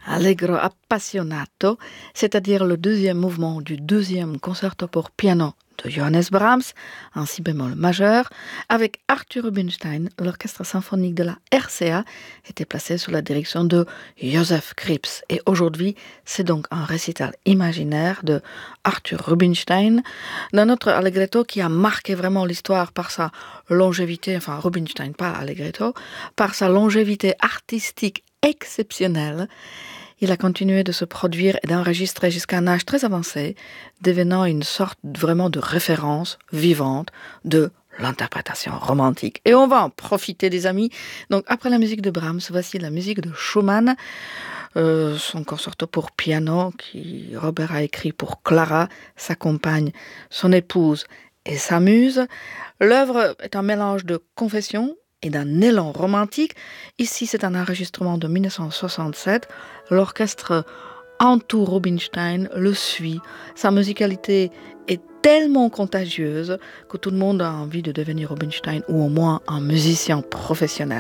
Allegro appassionato, c'est-à-dire le deuxième mouvement du deuxième concerto pour piano de Johannes Brahms, en si bémol majeur, avec Arthur Rubinstein. L'orchestre symphonique de la RCA était placé sous la direction de Joseph Krips. Et aujourd'hui, c'est donc un récital imaginaire de Arthur Rubinstein, d'un autre allegretto qui a marqué vraiment l'histoire par sa longévité, enfin Rubinstein, pas allegretto, par sa longévité artistique exceptionnelle. Il a continué de se produire et d'enregistrer jusqu'à un âge très avancé, devenant une sorte vraiment de référence vivante de l'interprétation romantique. Et on va en profiter, des amis. Donc, après la musique de Brahms, voici la musique de Schumann, son concerto pour piano, qui Robert a écrit pour Clara, sa compagne, son épouse et sa muse. L'œuvre est un mélange de confession et d'un élan romantique. Ici, c'est un enregistrement de 1967. L'orchestre entoure Rubinstein, le suit. Sa musicalité est tellement contagieuse que tout le monde a envie de devenir Rubinstein ou au moins un musicien professionnel.